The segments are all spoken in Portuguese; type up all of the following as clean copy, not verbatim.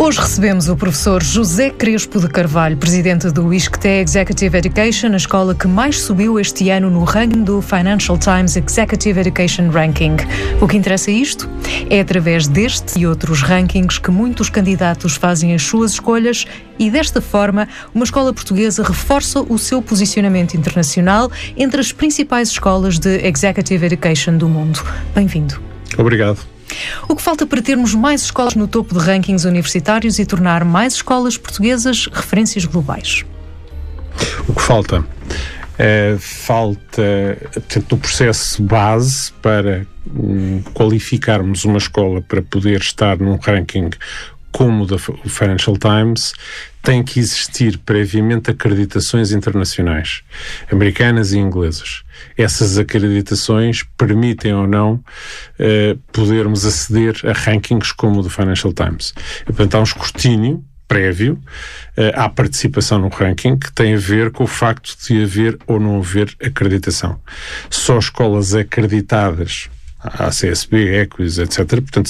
Hoje recebemos o professor José Crespo de Carvalho, presidente do ISCTE Executive Education, a escola que mais subiu este ano no ranking do Financial Times Executive Education Ranking. O que interessa a isto? É através deste e outros rankings que muitos candidatos fazem as suas escolhas e, desta forma, uma escola portuguesa reforça o seu posicionamento internacional entre as principais escolas de Executive Education do mundo. Bem-vindo. Obrigado. O que falta para termos mais escolas no topo de rankings universitários e tornar mais escolas portuguesas referências globais? O que falta? Portanto, o processo base para qualificarmos uma escola para poder estar num ranking como o da Financial Times, tem que existir previamente acreditações internacionais, americanas e inglesas. Essas acreditações permitem ou não podermos aceder a rankings como o do Financial Times. Portanto, há um escrutínio prévio à participação no ranking que tem a ver com o facto de haver ou não haver acreditação. Só escolas acreditadas, a CSB, Equis, etc., portanto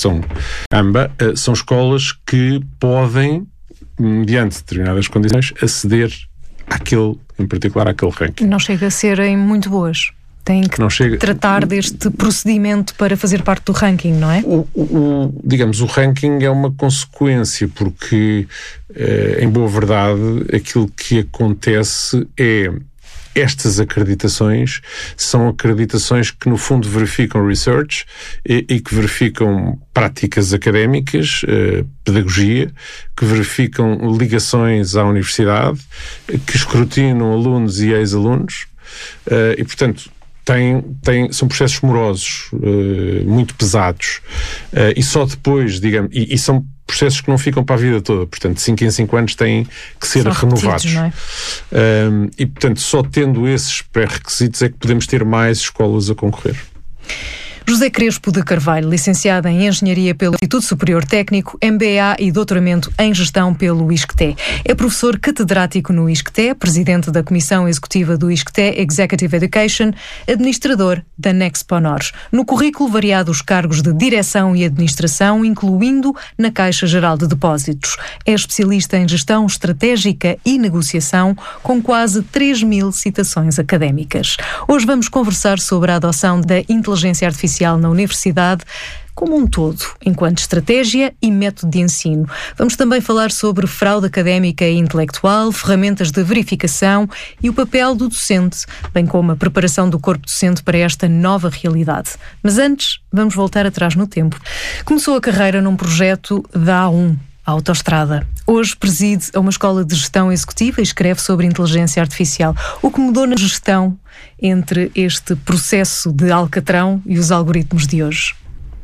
são escolas que podem, mediante determinadas condições, aceder em particular àquele ranking. Não chega a serem muito boas. Têm que tratar deste procedimento para fazer parte do ranking, não é? Digamos, o ranking é uma consequência, porque, em boa verdade, aquilo que acontece é estas acreditações são acreditações que, no fundo, verificam research e que verificam práticas académicas, pedagogia, que verificam ligações à universidade, que escrutinam alunos e ex-alunos e, portanto, são processos morosos, muito pesados, e só depois, digamos, e são processos que não ficam para a vida toda, portanto, de 5 em 5 anos têm que ser renovados. Não é? E, portanto, só tendo esses pré-requisitos é que podemos ter mais escolas a concorrer. José Crespo de Carvalho, licenciado em Engenharia pelo Instituto Superior Técnico, MBA e doutoramento em Gestão pelo ISCTE. É professor catedrático no ISCTE, presidente da Comissão Executiva do ISCTE Executive Education, administrador da Nexponor. No currículo, variados cargos de direção e administração, incluindo na Caixa Geral de Depósitos. É especialista em gestão estratégica e negociação, com quase 3.000 citações académicas. Hoje vamos conversar sobre a adoção da inteligência artificial na universidade como um todo, enquanto estratégia e método de ensino. Vamos também falar sobre fraude académica e intelectual, ferramentas de verificação e o papel do docente, bem como a preparação do corpo docente para esta nova realidade. Mas antes, vamos voltar atrás no tempo. Começou a carreira num projeto da A1, a Autostrada. Hoje preside a uma escola de gestão executiva e escreve sobre inteligência artificial. O que mudou na gestão entre este processo de alcatrão e os algoritmos de hoje?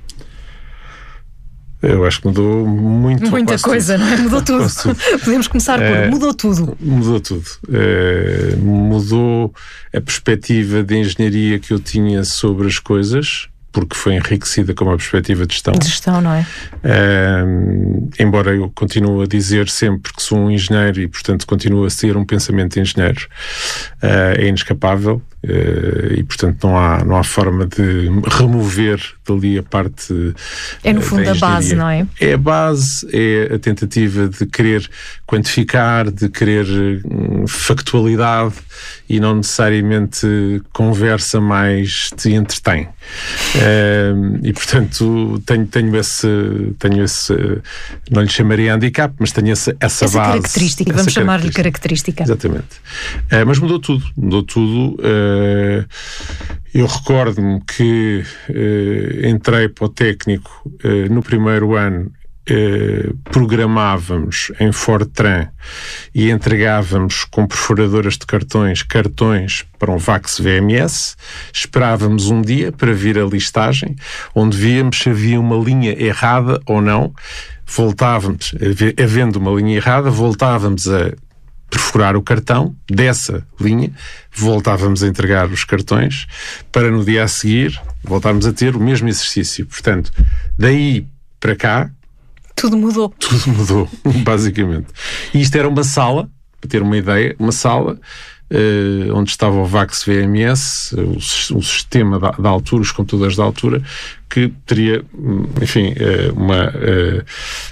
Eu acho que mudou muita coisa, tudo. Não é? Mudou tudo. Podemos começar por mudou tudo. Mudou tudo. Mudou a perspectiva de engenharia que eu tinha sobre as coisas, porque foi enriquecida com uma perspectiva de gestão. De gestão, não é? Embora eu continue a dizer sempre que sou um engenheiro e, portanto, continuo a ser um pensamento de engenheiro, é inescapável e, portanto, não há forma de remover dali a parte. É, no fundo, a base, não é? É a base, é a tentativa de querer quantificar, de querer factualidade e não necessariamente conversa mais te entretém. E, portanto, tenho esse, não lhe chamaria handicap, mas tenho essa base. Característica, vamos chamar-lhe característica. Exatamente. Mas mudou tudo. Eu recordo-me que entrei para o técnico no primeiro ano. Programávamos em Fortran e entregávamos com perfuradoras de cartões para um VAX VMS, esperávamos um dia para vir a listagem, onde víamos se havia uma linha errada ou não, voltávamos, havendo uma linha errada, voltávamos a perfurar o cartão dessa linha, voltávamos a entregar os cartões para no dia a seguir voltarmos a ter o mesmo exercício. Portanto, daí para cá tudo mudou, basicamente. E isto era uma sala, para ter uma ideia, onde estava o VAX VMS, o sistema da altura, os computadores da altura, que teria, enfim,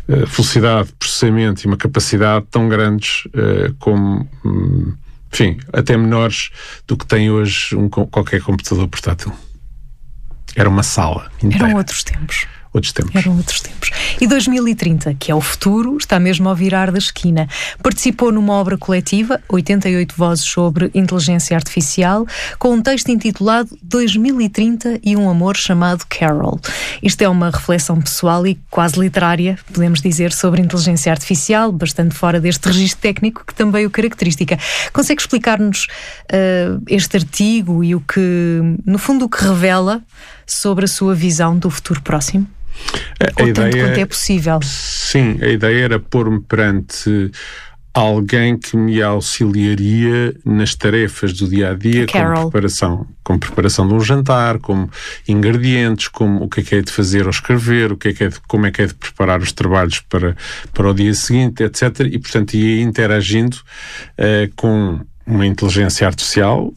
velocidade de processamento e uma capacidade tão grandes como, enfim, até menores do que tem hoje qualquer computador portátil. Era uma sala inteira. Eram outros tempos. Eram outros tempos. E 2030, que é o futuro, está mesmo ao virar da esquina. Participou numa obra coletiva, 88 vozes sobre inteligência artificial, com um texto intitulado 2030 e um amor chamado Carol. Isto é uma reflexão pessoal e quase literária, podemos dizer, sobre inteligência artificial, bastante fora deste registro técnico que também o caracteriza. Consegue explicar-nos este artigo e no fundo, o que revela sobre a sua visão do futuro próximo? Ou tanto quanto é possível. Sim, a ideia era pôr-me perante alguém que me auxiliaria nas tarefas do dia-a-dia, como preparação de um jantar, como ingredientes, como o que é de fazer ao escrever, como é que é de preparar os trabalhos para o dia seguinte, etc. E, portanto, ia interagindo com uma inteligência artificial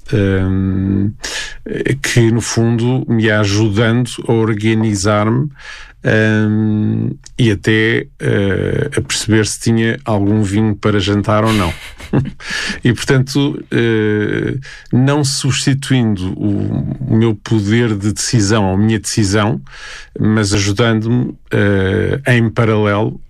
que, no fundo, me ia ajudando a organizar-me e até a perceber se tinha algum vinho para jantar ou não. E, portanto, não substituindo o meu poder de decisão, a minha decisão, mas ajudando-me em paralelo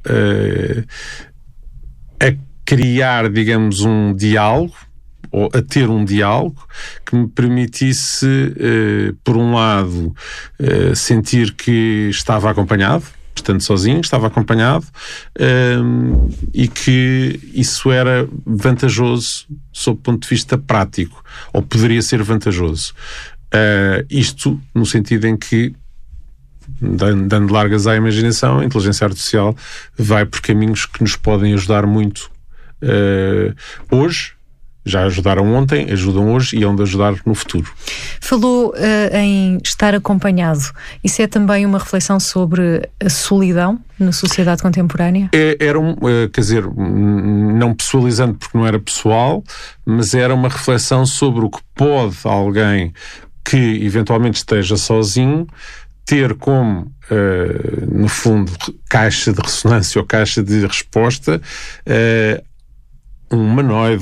a criar, digamos, um diálogo, ou a ter um diálogo que me permitisse, por um lado, sentir que estava acompanhado, estando sozinho, estava acompanhado, e que isso era vantajoso sob o ponto de vista prático, ou poderia ser vantajoso. Isto no sentido em que, dando largas à imaginação, a inteligência artificial vai por caminhos que nos podem ajudar muito hoje. Já ajudaram ontem, ajudam hoje e hão de ajudar no futuro. Falou em estar acompanhado. Isso é também uma reflexão sobre a solidão na sociedade contemporânea? Quer dizer, não pessoalizando porque não era pessoal, mas era uma reflexão sobre o que pode alguém que eventualmente esteja sozinho ter como, no fundo, caixa de ressonância ou caixa de resposta, um humanoide,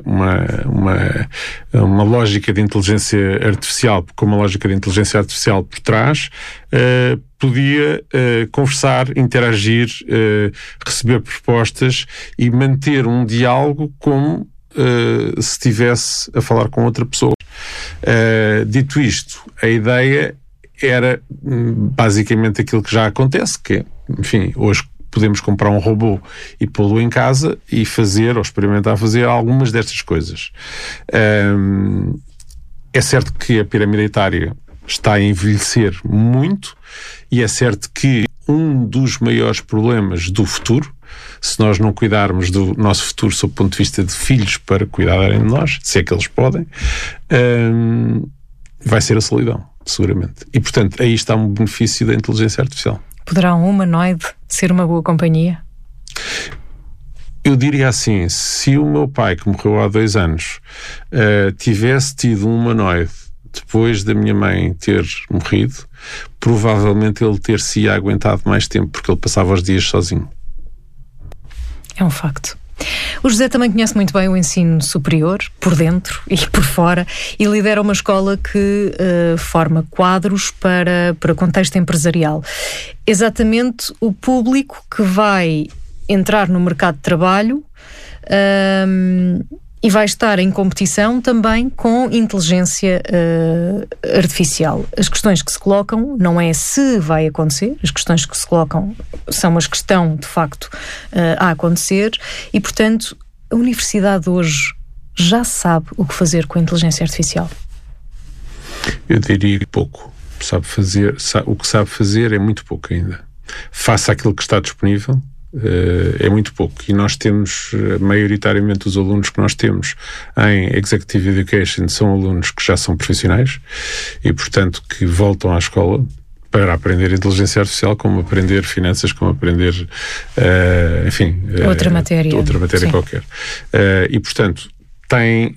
uma lógica de inteligência artificial, com uma lógica de inteligência artificial por trás, podia conversar, interagir, receber propostas e manter um diálogo como se estivesse a falar com outra pessoa. Dito isto, a ideia era basicamente aquilo que já acontece, que é, enfim, hoje podemos comprar um robô e pô-lo em casa e fazer, ou experimentar fazer algumas destas coisas. É certo que a pirâmide etária está a envelhecer muito e é certo que um dos maiores problemas do futuro, se nós não cuidarmos do nosso futuro sob o ponto de vista de filhos para cuidarem de nós, se é que eles podem, vai ser a solidão, seguramente. E, portanto, aí está um benefício da inteligência artificial. Poderá um humanoide ser uma boa companhia? Eu diria assim, se o meu pai, que morreu há 2 anos, tivesse tido um humanoide depois da minha mãe ter morrido, provavelmente ele ter-se aguentado mais tempo, porque ele passava os dias sozinho. É um facto. O José também conhece muito bem o ensino superior, por dentro e por fora, e lidera uma escola que forma quadros para contexto empresarial. Exatamente o público que vai entrar no mercado de trabalho e vai estar em competição também com inteligência artificial. As questões que se colocam não é se vai acontecer, as questões que se colocam são as que estão, de facto, a acontecer e, portanto, a universidade hoje já sabe o que fazer com a inteligência artificial? Eu diria que pouco. O que sabe fazer é muito pouco ainda. Face àquilo que está disponível, é muito pouco. E nós temos, maioritariamente, os alunos que nós temos em Executive Education são alunos que já são profissionais e, portanto, que voltam à escola para aprender inteligência artificial, como aprender finanças, como aprender, enfim... outra matéria qualquer. E, portanto, têm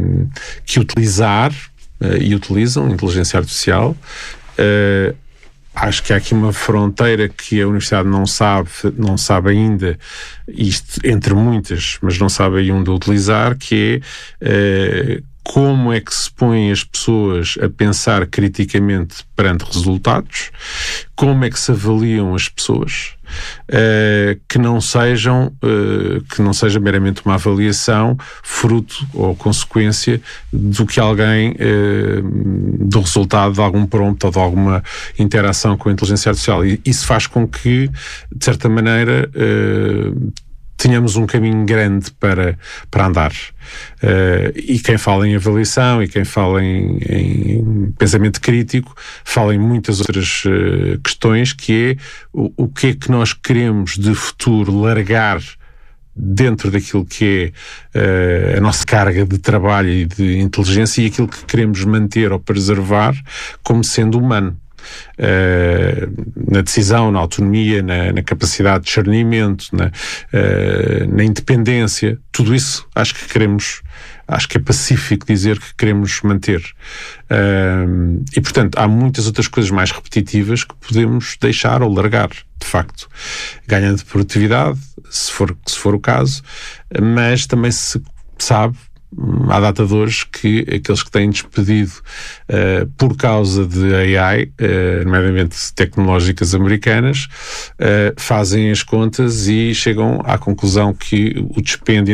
que utilizar e utilizam inteligência artificial acho que há aqui uma fronteira que a Universidade não sabe ainda, isto entre muitas, mas não sabe ainda utilizar, que é como é que se põem as pessoas a pensar criticamente perante resultados, como é que se avaliam as pessoas, que não seja meramente uma avaliação fruto ou consequência do que alguém, do resultado de algum prompt ou de alguma interação com a inteligência artificial. E isso faz com que, de certa maneira, tenhamos um caminho grande para andar. E quem fala em avaliação e quem fala em pensamento crítico fala em muitas outras questões, que é o que é que nós queremos de futuro largar dentro daquilo que é a nossa carga de trabalho e de inteligência, e aquilo que queremos manter ou preservar como sendo humano. Na decisão, na autonomia, na capacidade de discernimento, na independência, tudo isso acho que é pacífico dizer que queremos manter. E, portanto, há muitas outras coisas mais repetitivas que podemos deixar ou largar, de facto, ganhando produtividade, se for o caso, mas também se sabe, à data de hoje, que aqueles que têm despedido por causa de AI, nomeadamente tecnológicas americanas, fazem as contas e chegam à conclusão que o dispêndio